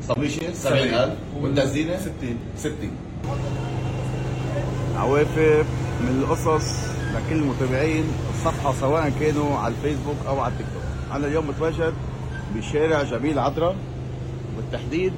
الصبيشه 70000 والتزيينه 60. عوافر من القصص لكل المتابعين الصفحة سواء كانوا على الفيسبوك أو على التيك توك. أنا اليوم متواجد بشارع جميل عذرا، بالتحديد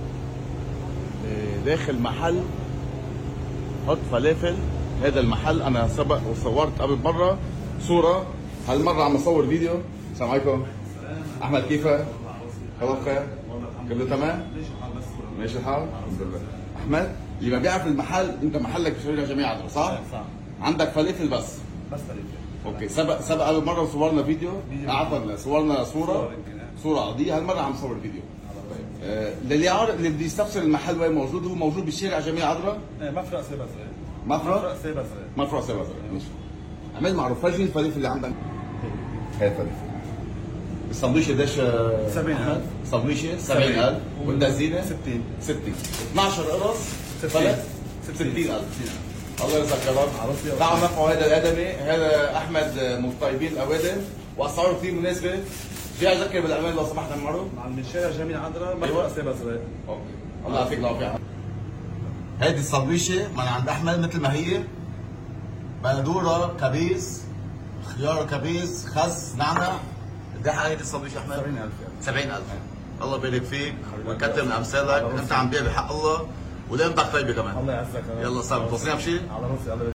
داخل محل حط فلافل. هذا المحل أنا سبق وصورت قبل مرة صورة، هالمرة عم أصور فيديو. السلام عليكم. أحمد كيفك؟ خبر خير؟ كله تمام؟ ماشي الحال؟ الحمد لله. أحمد اللي ما بيعرف المحل، أنت محلك بشارع جميل عذرا صح؟ صح. عندك فلافل بس فلافل. اوكي. سبق اول مره صورنا فيديو، عفوا صورنا صوره عاديه. هالمره عم نصور فيديو. طيب اللي بده يستفسر المحل وين موجود، هو موجود بالشارع جميل عذرا، مفرق سيبا صغير. مفرق سيبا صغير. ماشي. عمل معروف. فرجي الفلافل اللي عندك. هاي فلافل. السندويشه قديش؟ 70000. السندويشه 70000 والتزيينه 60. 12 قرص 60000. الله يرزقك يا رب. دعوا نفعوا هذا الادمي، هذا احمد من طيبين الاوادم واسعاره كثير مناسبه. في اذكر بالامان لو سمحت عمرو. من شارع جميل عذرا مفرق سيبا صغير. اوكي. الله يعطيك العافيه. هذه السندويشه من عند احمد مثل ما هي، بندوره كبيس، خيار كبيس، خس، نعنع. قد ايه هذه السندويشه احمد؟ 70000. الله يبارك فيك ويكثر من امثالك، انت عم تبيع بحق الله ولقيمتك طيبه كمان. الله يعزك. يلا صار توصينا بشيء؟ على راسي.